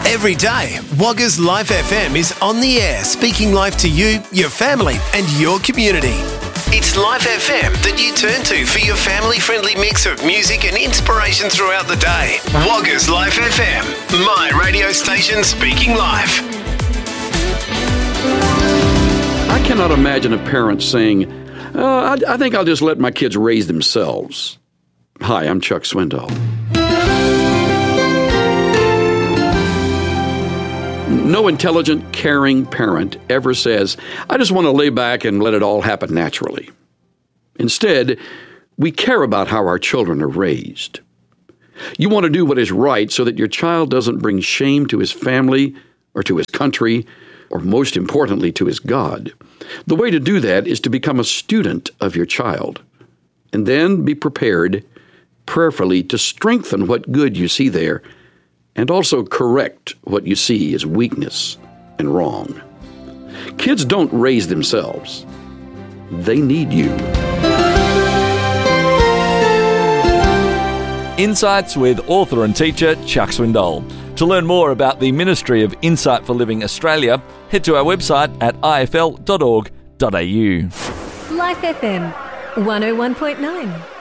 Every day, Wagga's Life FM is on the air, speaking life to you, your family and your community. It's Life FM that you turn to for your family-friendly mix of music and inspiration throughout the day. Wagga's Life FM, my radio station speaking life. I cannot imagine a parent saying, I think I'll just let my kids raise themselves. Hi, I'm Chuck Swindoll. No intelligent, caring parent ever says, I just want to lay back and let it all happen naturally. Instead, we care about how our children are raised. You want to do what is right so that your child doesn't bring shame to his family or to his country, or most importantly, to his God. The way to do that is to become a student of your child, and then be prepared prayerfully to strengthen what good you see there, and also correct what you see as weakness and wrong. Kids don't raise themselves. They need you. Insights with author and teacher Chuck Swindoll. To learn more about the Ministry of Insight for Living Australia, head to our website at ifl.org.au. Life FM 101.9